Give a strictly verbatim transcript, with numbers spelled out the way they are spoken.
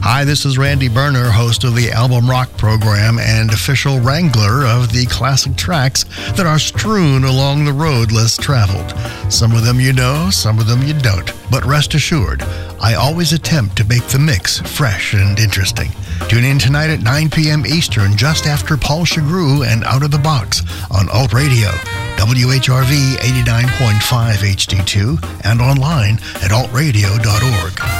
Hi, this is Randy Berner, host of the Album Rock program and official wrangler of the classic tracks that are strewn along the road less traveled. Some of them you know, some of them you don't. But rest assured, I always attempt to make the mix fresh and interesting. Tune in tonight at nine p.m. Eastern, just after Paul Chagru and Out of the Box on Alt Radio, W H R V eighty-nine point five H D two, and online at alt radio dot org.